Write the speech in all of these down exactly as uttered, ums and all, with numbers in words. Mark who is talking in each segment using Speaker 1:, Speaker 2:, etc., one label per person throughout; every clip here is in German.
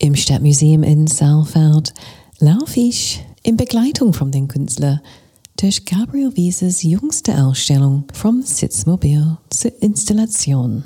Speaker 1: Im Stadtmuseum in Saalfeld laufe ich in Begleitung von den Künstlern durch Gabriel Wieses jüngste Ausstellung Vom Sitzmobil zur Installation.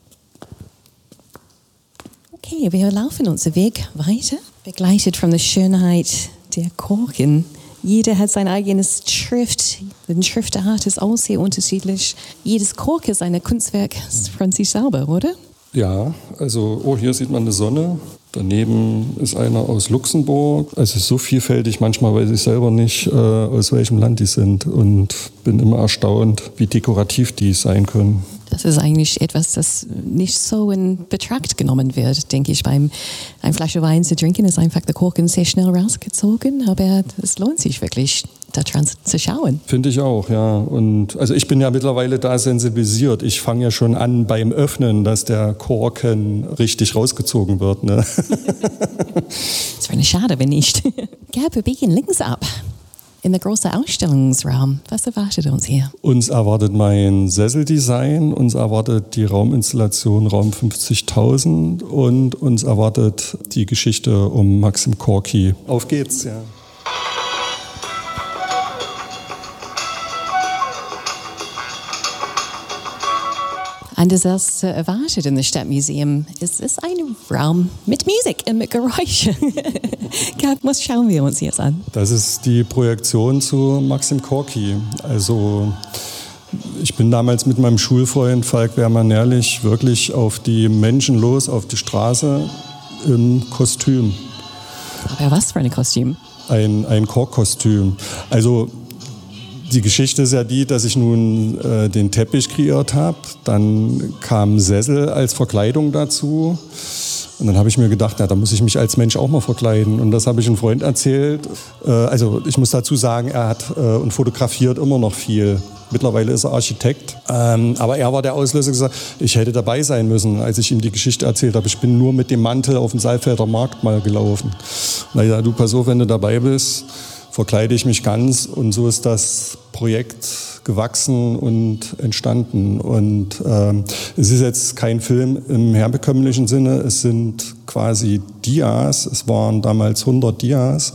Speaker 1: Okay, wir laufen unseren Weg weiter, begleitet von der Schönheit der Korken. Jeder hat sein eigenes Schrift, die Schriftart ist auch sehr unterschiedlich. Jedes Kork ist ein Kunstwerk von sich selber, oder?
Speaker 2: Ja, also, oh, hier sieht man eine Sonne. Daneben ist einer aus Luxemburg. Also so vielfältig, manchmal weiß ich selber nicht, äh, aus welchem Land die sind. Und bin immer erstaunt, wie dekorativ die sein können.
Speaker 1: Das ist eigentlich etwas, das nicht so in Betracht genommen wird, denke ich. Beim eine Flasche Wein zu trinken ist einfach der Korken sehr schnell rausgezogen, aber es lohnt sich wirklich, daran zu schauen.
Speaker 2: Finde ich auch, ja. Und also ich bin ja mittlerweile da sensibilisiert. Ich fange ja schon an beim Öffnen, dass der Korken richtig rausgezogen wird. Ne?
Speaker 1: Es wäre schade, wenn nicht. Gab, wir biegen links ab. In der großen Ausstellungsraum. Was erwartet uns hier?
Speaker 2: Uns erwartet mein Sesseldesign, uns erwartet die Rauminstallation Raum fünfzigtausend und uns erwartet die Geschichte um Maxim Gorki. Auf geht's, ja.
Speaker 1: Anders als erwartet in das Stadtmuseum ist es ein Raum mit Musik und mit Geräuschen. Was schauen wir uns jetzt an?
Speaker 2: Das ist die Projektion zu Maxim Gorki. Also ich bin damals mit meinem Schulfreund Falk Wehrmann-Ehrlich wirklich auf die Menschen los, auf die Straße im Kostüm.
Speaker 1: Aber was für ein Kostüm?
Speaker 2: Ein, ein Korkkostüm. Also die Geschichte ist ja die, dass ich nun äh, den Teppich kreiert habe. Dann kam Sessel als Verkleidung dazu. Und dann habe ich mir gedacht, na, da muss ich mich als Mensch auch mal verkleiden. Und das habe ich einem Freund erzählt. Äh, also ich muss dazu sagen, er hat äh, und fotografiert immer noch viel. Mittlerweile ist er Architekt. Ähm, aber er war der Auslöser, gesagt, ich hätte dabei sein müssen, als ich ihm die Geschichte erzählt habe. Ich bin nur mit dem Mantel auf dem Saalfelder Markt mal gelaufen. Na ja, du pass auf, wenn du dabei bist, verkleide ich mich ganz, und so ist das Projekt gewachsen und entstanden. Und ähm, es ist jetzt kein Film im herbekömmlichen Sinne, es sind quasi Dias, es waren damals hundert Dias.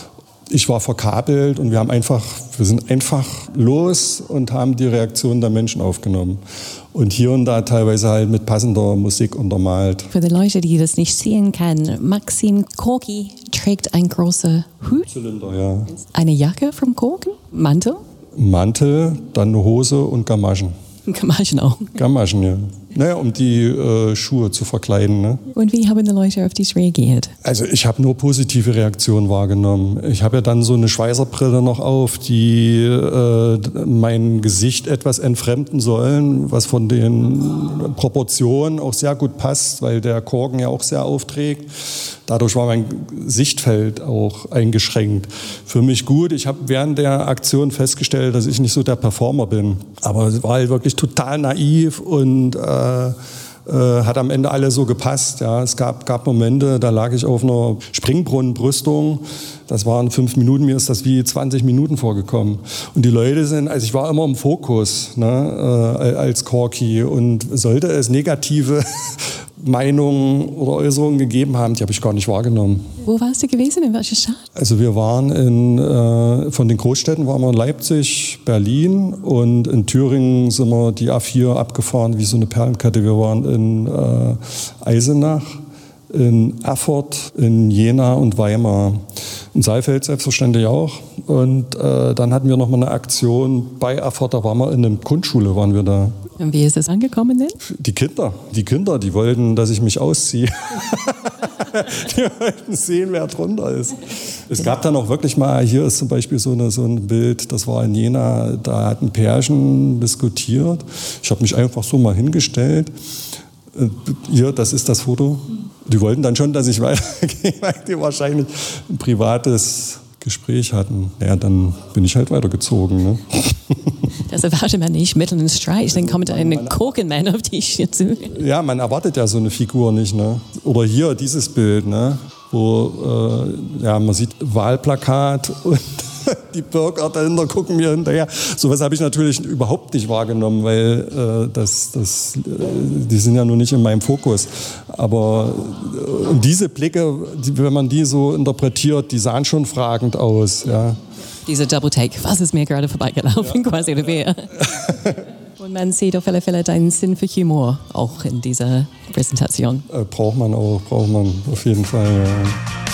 Speaker 2: Ich war verkabelt und wir haben einfach, wir sind einfach los und haben die Reaktion der Menschen aufgenommen. Und hier und da teilweise halt mit passender Musik untermalt.
Speaker 1: Für die Leute, die das nicht sehen können, Maxim Gorki trägt ein großer Hut.
Speaker 2: Zylinder, ja.
Speaker 1: Eine Jacke vom Korken, Mantel.
Speaker 2: Mantel, dann eine Hose und Gamaschen.
Speaker 1: Gamaschen auch.
Speaker 2: Gamaschen, ja. Naja, um die äh, Schuhe zu verkleiden. Ne?
Speaker 1: Und wie haben die Leute auf dies reagiert?
Speaker 2: Also ich habe nur positive Reaktionen wahrgenommen. Ich habe ja dann so eine Schweißerbrille noch auf, die äh, mein Gesicht etwas entfremden sollen, was von den Proportionen auch sehr gut passt, weil der Korken ja auch sehr aufträgt. Dadurch war mein Sichtfeld auch eingeschränkt. Für mich gut. Ich habe während der Aktion festgestellt, dass ich nicht so der Performer bin. Aber es war halt wirklich total naiv und äh, Äh, hat am Ende alles so gepasst. Ja. Es gab, gab Momente, da lag ich auf einer Springbrunnenbrüstung. Das waren fünf Minuten, mir ist das wie zwanzig Minuten vorgekommen. Und die Leute sind, also ich war immer im Fokus, ne, äh, als Gorki. Und sollte es negative Meinungen oder Äußerungen gegeben haben, die habe ich gar nicht wahrgenommen.
Speaker 1: Wo warst du gewesen? In welcher Stadt?
Speaker 2: Also wir waren in, äh, von den Großstädten waren wir in Leipzig, Berlin, und in Thüringen sind wir die A vier abgefahren, wie so eine Perlenkette. Wir waren in äh, Eisenach, in Erfurt, in Jena und Weimar. In Saalfeld selbstverständlich auch. Und äh, dann hatten wir noch mal eine Aktion bei Erfurt, da waren wir in einer Grundschule, waren wir da.
Speaker 1: Und wie ist es angekommen denn?
Speaker 2: Die Kinder, die Kinder, die wollten, dass ich mich ausziehe. Die wollten sehen, wer drunter ist. Es gab dann auch wirklich mal, hier ist zum Beispiel so, eine, so ein Bild, das war in Jena, da hat ein Pärchen diskutiert. Ich habe mich einfach so mal hingestellt. Hier, das ist das Foto. Die wollten dann schon, dass ich weitergehe, weil die wahrscheinlich ein privates Gespräch hatten. Ja, dann bin ich halt weitergezogen. Ne?
Speaker 1: Das erwartet man nicht, mitten im Streit, dann kommt ein Korkenmann auf dich zu.
Speaker 2: Ja, man erwartet ja so eine Figur nicht. Ne? Oder hier dieses Bild, ne? Wo äh, ja, man sieht Wahlplakat und die Bürger dahinter gucken mir hinterher. Sowas habe ich natürlich überhaupt nicht wahrgenommen, weil äh, das, das, äh, die sind ja nun nicht in meinem Fokus. Aber äh, und diese Blicke, die, wenn man die so interpretiert, die sahen schon fragend aus. Ja.
Speaker 1: Dieser Double Take, was ist mir gerade vorbeigelaufen, ja. quasi, oder wer? Und man sieht auf alle Fälle deinen Sinn für Humor auch in dieser Präsentation.
Speaker 2: Äh, braucht man auch, braucht man auf jeden Fall, ja.